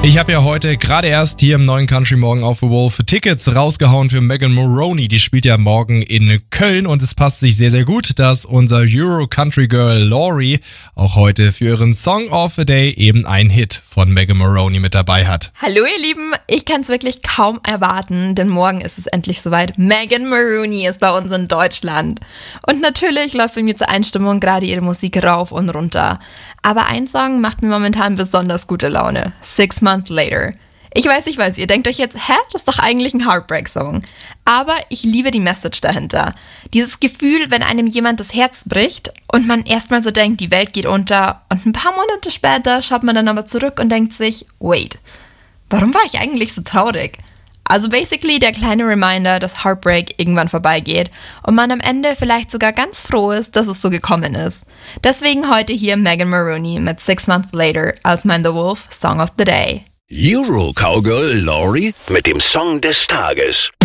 Ich habe ja heute gerade erst hier im neuen Country Morgen auf The Wolf Tickets rausgehauen für Megan Moroney. Die spielt ja morgen in Köln und es passt sich sehr, sehr gut, dass unser Euro Country Girl Laurie auch heute für ihren Song of the Day eben einen Hit von Megan Moroney mit dabei hat. Hallo ihr Lieben, ich kann es wirklich kaum erwarten, denn morgen ist es endlich soweit. Megan Moroney ist bei uns in Deutschland. Und natürlich läuft bei mir zur Einstimmung gerade ihre Musik rauf und runter. Aber ein Song macht mir momentan besonders gute Laune. 6 Months Later. Ich weiß, ihr denkt euch jetzt, das ist doch eigentlich ein Heartbreak-Song. Aber ich liebe die Message dahinter. Dieses Gefühl, wenn einem jemand das Herz bricht und man erstmal so denkt, die Welt geht unter und ein paar Monate später schaut man dann aber zurück und denkt sich, wait, warum war ich eigentlich so traurig? Also basically der kleine Reminder, dass Heartbreak irgendwann vorbeigeht und man am Ende vielleicht sogar ganz froh ist, dass es so gekommen ist. Deswegen heute hier Megan Moroney mit 6 Months Later als mein The Wolf Song of the Day. Euro Cowgirl Laurie mit dem Song des Tages.